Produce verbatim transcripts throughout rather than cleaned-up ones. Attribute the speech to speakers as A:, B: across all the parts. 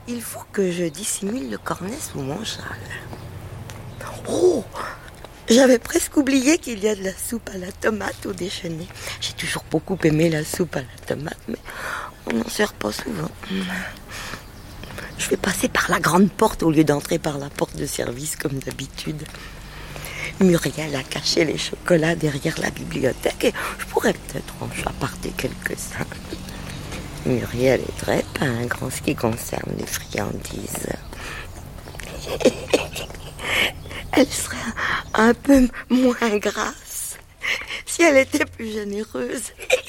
A: il faut que je dissimule le cornet sous mon châle. Oh, j'avais presque oublié qu'il y a de la soupe à la tomate au déjeuner. J'ai toujours beaucoup aimé la soupe à la tomate, mais on n'en sert pas souvent. Je vais passer par la grande porte au lieu d'entrer par la porte de service comme d'habitude. Muriel a caché les chocolats derrière la bibliothèque et je pourrais peut-être en chaparder quelques-uns. Muriel est très pingre en ce qui concerne les friandises. Elle serait un peu moins grasse si elle était plus généreuse.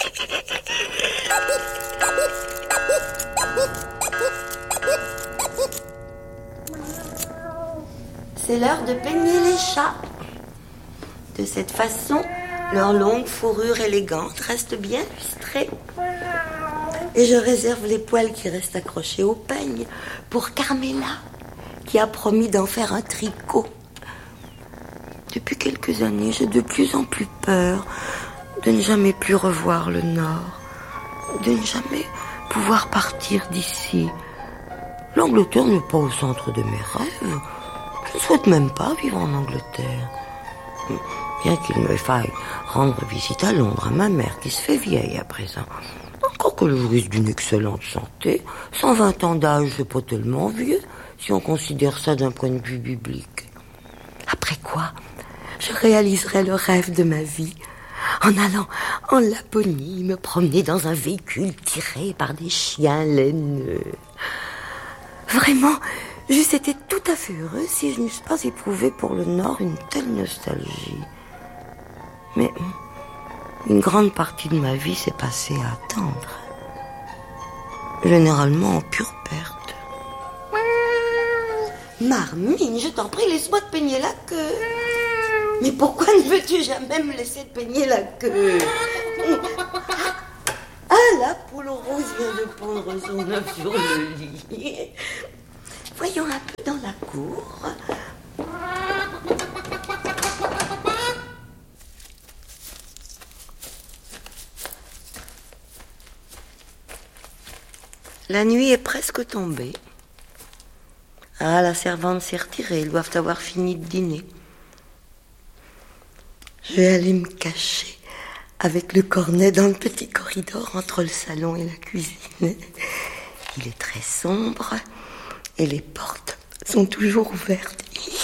A: C'est l'heure de peigner les chats. De cette façon, leur longue fourrure élégante reste bien lustrée. Et je réserve les poils qui restent accrochés au peigne pour Carmela, qui a promis d'en faire un tricot. Depuis quelques années, j'ai de plus en plus peur de ne jamais plus revoir le Nord, de ne jamais pouvoir partir d'ici. L'Angleterre n'est pas au centre de mes rêves. Je ne souhaite même pas vivre en Angleterre. Bien qu'il me faille rendre visite à Londres à ma mère qui se fait vieille à présent. Encore que je jouisse d'une excellente santé, cent vingt ans d'âge, c'est pas tellement vieux si on considère ça d'un point de vue biblique. Après quoi, je réaliserai le rêve de ma vie en allant en Laponie me promener dans un véhicule tiré par des chiens laineux. Vraiment, j'eusse été tout à fait heureuse si je n'eusse pas éprouvé pour le Nord une telle nostalgie. Mais une grande partie de ma vie s'est passée à attendre. Généralement en pure perte. Marmine, je t'en prie, laisse-moi te peigner la queue. Mais pourquoi ne veux-tu jamais me laisser te peigner la queue? Ah, la poule rose vient de pondre son œuf sur le lit. Voyons un peu dans la cour. La nuit est presque tombée. Ah, la servante s'est retirée. Ils doivent avoir fini de dîner. Je vais aller me cacher avec le cornet dans le petit corridor entre le salon et la cuisine. Il est très sombre et les portes sont toujours ouvertes.